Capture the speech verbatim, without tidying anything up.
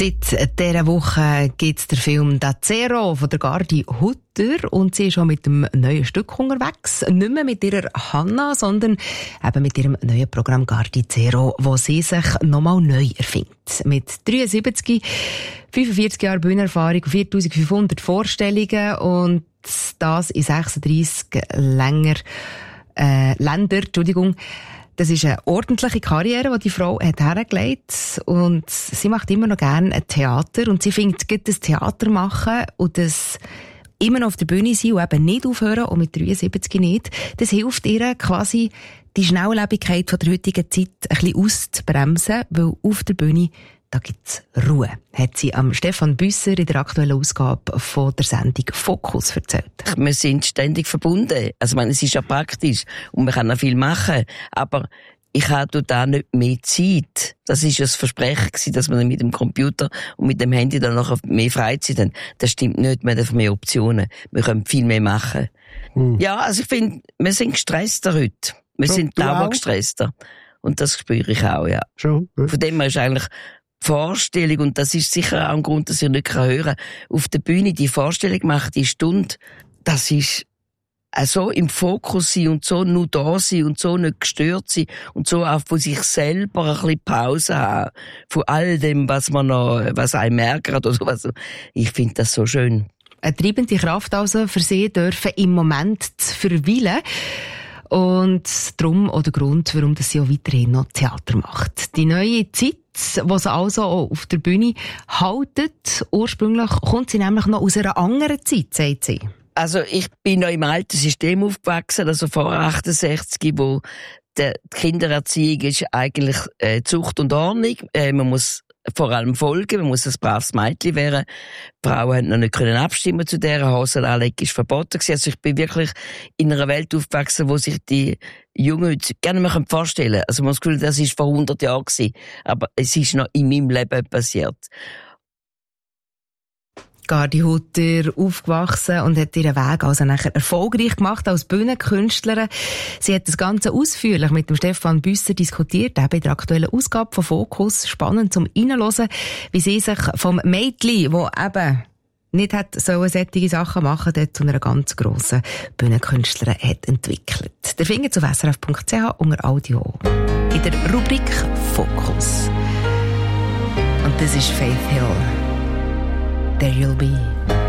Seit dieser Woche gibt es den Film «Da Zero» von der Gardi Hutter und sie ist schon mit einem neuen Stück unterwegs. Nicht mehr mit ihrer Hanna, sondern eben mit ihrem neuen Programm «Gardi Zero», wo sie sich nochmal neu erfindet. Mit dreiundsiebzig, fünfundvierzig Jahren Bühnenerfahrung, viertausendfünfhundert Vorstellungen und das in sechsunddreissig länger, äh, Länder, Entschuldigung. Das ist eine ordentliche Karriere, die die Frau hat hergelegt und sie macht immer noch gerne ein Theater und sie findet, geht das Theater machen und das immer noch auf der Bühne sein und eben nicht aufhören und mit dreiundsiebzig nicht. Das hilft ihr quasi, die Schnelllebigkeit von der heutigen Zeit ein bisschen auszubremsen, weil auf der Bühne da gibt's Ruhe, hat sie am Stefan Büsser in der aktuellen Ausgabe von der Sendung Fokus erzählt. Wir sind ständig verbunden. Also, ich meine, es ist ja praktisch und man kann noch viel machen. Aber ich habe da nicht mehr Zeit. Das ist ja das Versprechen gewesen, dass wir mit dem Computer und mit dem Handy dann noch mehr Freizeit haben. Das stimmt nicht, wir haben mehr Optionen. Wir können viel mehr machen. Hm. Ja, also ich finde, wir sind gestresster heute. Wir so, sind dauergestresster. Und das spüre ich auch, ja. Schon. Ja. Von dem her ist eigentlich Vorstellung, und das ist sicher auch ein Grund, dass ich nicht hören kann, auf der Bühne die Vorstellung macht, die Stunde, das ist so im Fokus sein und so nur da sein und so nicht gestört sein und so auch von sich selber ein bisschen Pause haben, von all dem, was man noch, was einem ärgert oder was. Ich finde das so schön. Eine treibende Kraft also für Sie dürfen im Moment zu verweilen. Und darum auch der Grund, warum sie auch weiterhin noch Theater macht. Die neue Zeit, die sie also auch auf der Bühne haltet, ursprünglich kommt sie nämlich noch aus einer anderen Zeit, sagt sie. Also ich bin noch im alten System aufgewachsen, also vor achtundsechzig, wo die Kindererziehung ist eigentlich äh, Zucht und Ordnung. Äh, man muss vor allem folgen, man muss ein braves Mädchen werden. Die Frauen haben noch nicht können abstimmen zu dieser Hosen anlegen, ist verboten gewesen. Also ich bin wirklich in einer Welt aufgewachsen, wo sich die Jungen heute gerne mal vorstellen können. Also man hat das Gefühl, das ist vor hundert Jahren gewesen. Aber es ist noch in meinem Leben passiert. Gardi Hutter aufgewachsen und hat ihren Weg also nachher erfolgreich gemacht als Bühnenkünstlerin. Sie hat das Ganze ausführlich mit dem Stefan Büsser diskutiert, eben in der aktuellen Ausgabe von Fokus. Spannend zum Reinhören, wie sie sich vom Mädchen, das eben nicht hat so solche Sachen machen, dort zu einer ganz grossen Bühnenkünstlerin hat entwickelt. Der Finger zu S R F Punkt C H unter Audio. In der Rubrik Fokus. Und das ist Faith Hill. There you'll be.